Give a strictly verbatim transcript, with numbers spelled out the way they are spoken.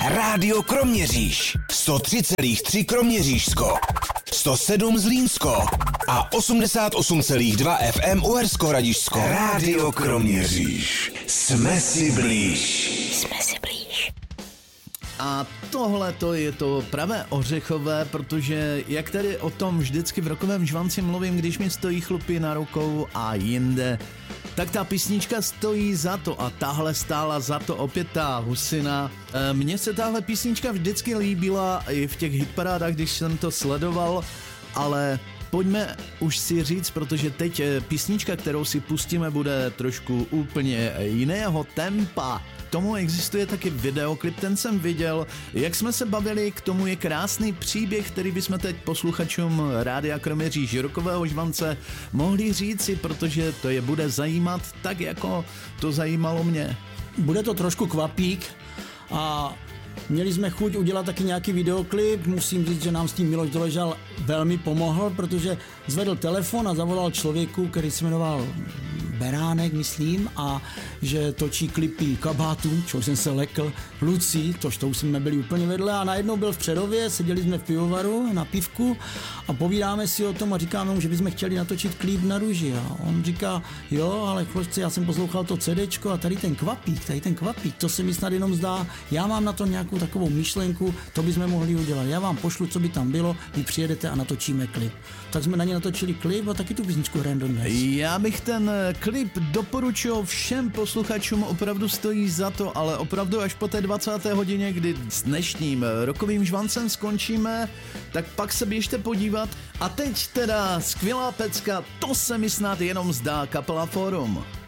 Rádio Kroměříž. sto tři celá tři Kroměřížsko. sto sedm Zlínsko. A osmdesát osm celá dva F M Uhersko-Hradišťsko. Rádio Kroměříž. Jsme si blíž. Jsme si blíž. A tohle to je to pravé ořechové, protože jak tady o tom vždycky v rokovém žvanci mluvím, když mi stojí chlupy na rukou a jinde, tak ta písnička stojí za to a tahle stála za to, opět ta husina. Mně se tahle písnička vždycky líbila i v těch hitparádách, když jsem to sledoval, ale pojďme už si říct, protože teď písnička, kterou si pustíme, bude trošku úplně jiného tempa. K tomu existuje taky videoklip, ten jsem viděl. Jak jsme se bavili, k tomu je krásný příběh, který bychom teď posluchačům Rádia Kroměříž rokového žvance mohli říci, protože to je bude zajímat tak, jako to zajímalo mě. Bude to trošku kvapík a měli jsme chuť udělat taky nějaký videoklip. Musím říct, že nám s tím Miloš Doležal velmi pomohl, protože zvedl telefon a zavolal člověku, který se jmenoval Beránek, myslím, a že točí klipy kabátů, čo jsem se lekl, Lucí, tož to už jsme byli úplně vedle, a najednou byl v Přerově, seděli jsme v pivovaru na pivku a povídáme si o tom a říkáme mu, že bychom chtěli natočit klip na Růži, a on říká, jo, ale chlošci, já jsem poslouchal to CDčko a tady ten kvapík, tady ten kvapík, to se mi snad jenom zdá, já mám na to nějakou takovou myšlenku, to bychom mohli udělat, já vám pošlu, co by tam bylo, vy přijedete a natočíme klip. Tak jsme na ně natočili klip a taky tu písničku hrajeme dnes. Já bych ten klip doporučil všem posluchačům, opravdu stojí za to, ale opravdu až po té dvacáté hodině, kdy s dnešním rokovým žvancem skončíme, tak pak se běžte podívat. A teď teda skvělá pecka, to se mi snad jenom zdá, kapela Forum.